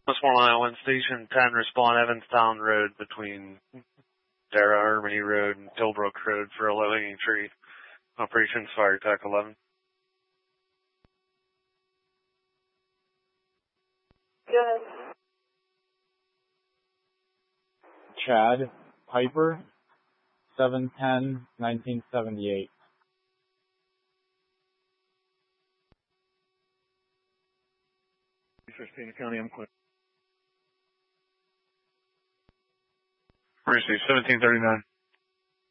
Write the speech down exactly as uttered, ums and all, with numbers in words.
one Island Station ten, respond Evanstown Road between Dara Harmony Road and Tilbrook Road for a low-hanging tree. Operations Fire Tech eleven. Good. Chad Piper, seven ten nineteen seventy-eight. Christina County, I'm quick. Receive seventeen thirty-nine.